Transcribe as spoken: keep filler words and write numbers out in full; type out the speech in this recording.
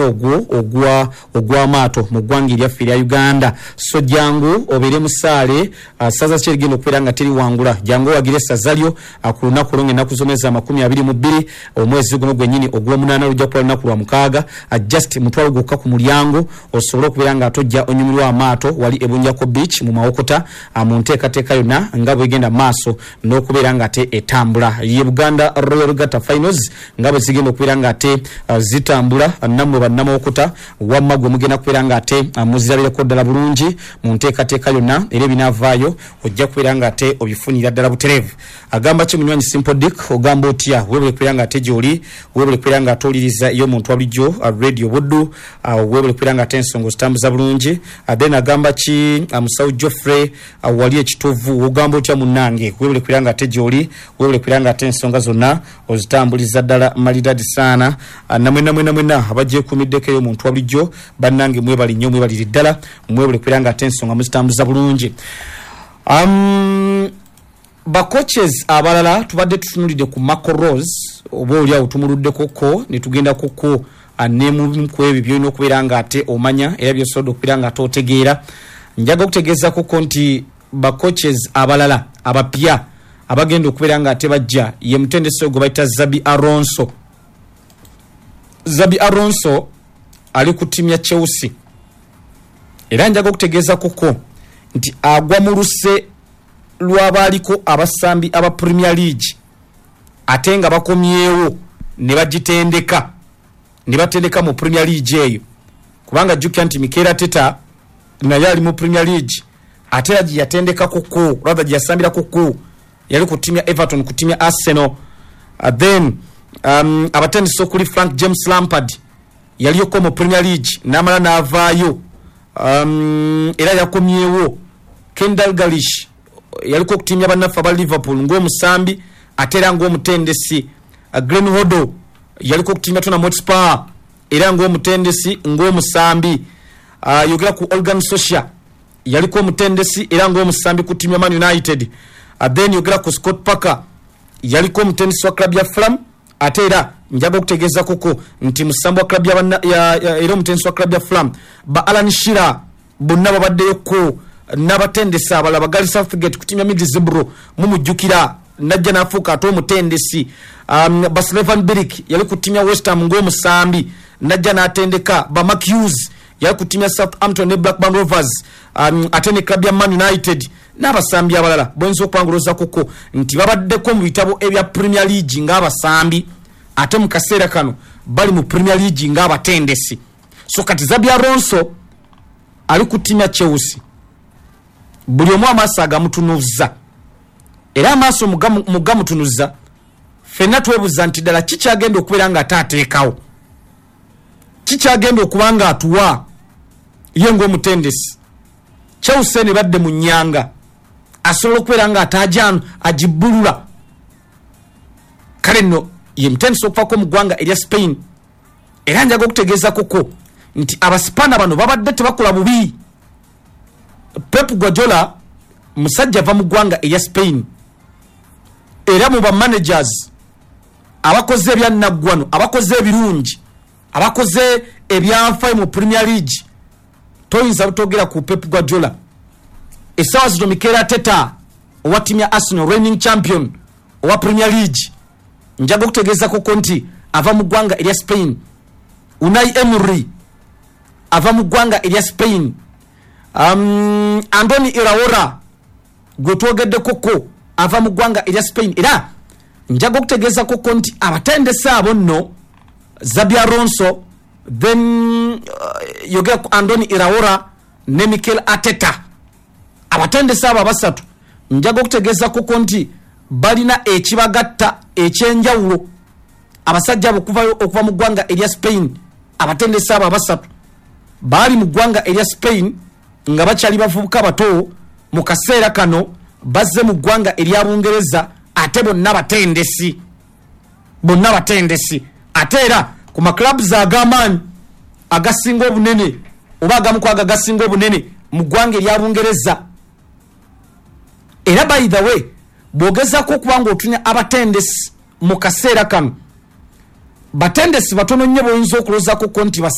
ogwo ogwa ogwa maato mu ggwanga lyaffe lya Uganda. So jangu obere musale uh, saza kyerigenda okubeera nga teri wangula jangu wagire sazalyo uh, ku lunaku longe nakuzomeza makumi abiri mu bbiri omwezi guno gwennyini ogw'omunaana lujja kuba lunaku lwa mukaaga uh, just mutwalo gwokka ku mulyango osobola okubeera nga atojja onyumirwa amaato wali ebunjako beach mu Mawokota uh, mu nteekateeka yonna nga bwegenda maaso n'okubeera nga ate etambula ye Buganda Royal Regatta Finals nga bwe zigenda okubeera nga ate uh, zitambula uh, nammwe bannamawokota wamma gwe mugenda kubeera nga ate uh, muzirabireko ddala bulungi mu nteekateeka yonna era ebinaavaayo ojja kubeera nga ate obifunira ddala butereevu. Agamba ki munywanyi Simple Dick ogamba otya weebule kubeera nga ate gy'oli weebule kubeera nga atowuliriza iyo omuntu wabulijjo uh, radio buddu uh, weebule kubeera nga ate ensonga zitambuza bulungi uh, then agamba ki uh, Musawo Geoffrey uh, wali ekitovu ogamba otya munnange weebule kubeera nga ate gy'oli weebule kubeera nga ate ensonga zonna ozitambuliza ddala malidadi saana uh, namwe namwe namwena abagyekuumiddeko eyo omuntu wabulijjo bannange mwebali nnyo mwebaliri ddala mwebule kubeera nga ate ensonga muzitambuza bulungi. um, ba coaches abalala tubadde tutunulidde ku Marco Rose oba oli awo tumuluddekoko ne tugenda kuko anemu ku ebyo byonna okubeera nga ate omanya era byosobola okubeera nga ate otegeera. Njaga okutegeeza kuko nti ba coaches abalala abapya abagenda okubeera nga ate bajja ye mutendesi ogwo bayita Zabi Alonso. Zabi Alonso ali ku timu ya Chelsea era njaga okutegeeza kuko nti agwa mu luse lw'abaaliko abasambi aba Premier League ate nga bakomyewo ne bagitendeka ne batendeka mu Premier League eyo kubanga jjukya nti Mikel Arteta naye ali mu Premier League ate yaji yatendeka kuko rather gyasambira kuko yali ku timu ya Everton ku timu ya Arsenal. Uh, then um, abatendesi okuli Frank James Lampard yali yoko mu Premier League n'amala n'avaayo um, era yakomyewo. Ken Dalglish yaliko ku timu y'abannaffe aba Liverpool ng'omusambi ate era ng'omutendesi. uh, Glenn Hoddle yaliko ku timu ya Tottenham Hotspur era ng'omutendesi ng'omusambi. uh, yogera ku Olgan Solskjaer yaliko omutendesi era ng'omusambi ku timu ya Man United. uh, then yogera ku Scott Parker yaliko omutendesi wa club ya Fulham ate era njaga okutegeeza kuko nti musambo wa club ya, ya, ya era omutendesi wa club ya Fulham ba Alan Shearer bonna babaddeyo ko n'abatendesi abalala bagali Southgate ku timu ya Middlesbrough mumujjukira najja n'afuuka ate omutendesi. um, ba Slaven Bilic yali ku timu ya West Ham ng'omusambi najja n'atendeka. ba Mark Hughes yali ku timu ya Southampton ne Blackburn Rovers um, ate ne club ya Man United n'abasambi abalala bwenza okwanguloza kuko nti babaddeko mu bitabo ebya Premier League ng'abasambi ate mu kaseera kano bali mu Premier League ng'abatendesi. So kati Zabi Alonso ali ku timu ya Chelsea buli omu amaaso agamutunuza era amaaso mugamutunuza ffenna twebuuza nti ddala kikyagenda okubeera nga ataateekawo kikyagenda okuba nga atuwa ye ng'omutendesi. Chelsea ne badde mu nnyanga asobola okubeera nga ataajano agibbulula kale nno ye mutendesi okuvaako mu ggwanga erya Spain era njaga okutegeeza koko nti abasipana bano babadde tebakola bubi. Pep Guardiola musajja ava mu ggwanga erya Spain era mu ba managers abakoze ebyannaggwano abakoze ebirungi abakoze ebyanfayo mu Premier League toyinza butogera ku Pep Guardiola. Essaawa zino Mikel Arteta owa timu ya Arsenal reigning champion owa Premier League njaga okutegeeza koko nti ava mu ggwanga erya Spain. Unai Emery ava mu ggwanga erya Spain. um, Andoni Iraola gwe twogedde koko ava mu ggwanga erya Spain era njaga okutegeeza koko nti abatendesi abo nno Zabi Alonso then uh, yogera ku Andoni Iraola ne Mikel Arteta abatendesi abo abasatu njaga okutegeeza koko nti balina ekibagatta ekyenjawulo. Abasajja abo okuva mu ggwanga erya Spain abatendesi abo abasatu baali mu ggwanga erya Spain nga bakyali bavubuka bato mu kaseera kano bazze mu ggwanga erya Bungereza ate bonna batendesi bonna batendesi ate era ku maclubs ag'amaanyi agasinga obunene oba agamu ku agasinga obunene mu ggwanga erya Bungereza. Era by the way bw'ogezaako okuba ng'otunya abatendesi mu kaseera kano batendesi batono nnyo boyinza okulozaako ko nti